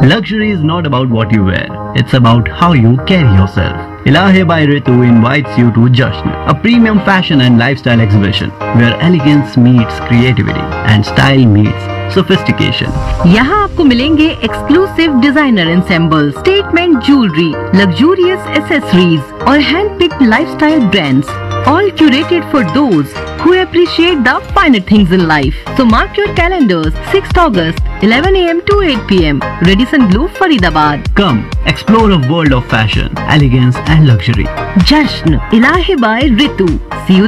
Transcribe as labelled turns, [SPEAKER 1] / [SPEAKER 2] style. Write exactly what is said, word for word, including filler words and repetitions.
[SPEAKER 1] Luxury is not about what you wear, it's about how you carry yourself. Ilahe by Ritu invites you to Jasn, a premium fashion and lifestyle exhibition where elegance meets creativity and style meets sophistication.
[SPEAKER 2] यहाँ आपको मिलेंगे exclusive designer ensemble, statement jewellery, luxurious accessories और hand picked lifestyle brands, all curated for those who appreciate the finer things in life. So mark your calendars, sixth August, eleven a m to eight p m, Radisson Blu, Faridabad.
[SPEAKER 1] Come, explore a world of fashion, elegance and luxury.
[SPEAKER 2] Jasn, Ilahe by Ritu. See you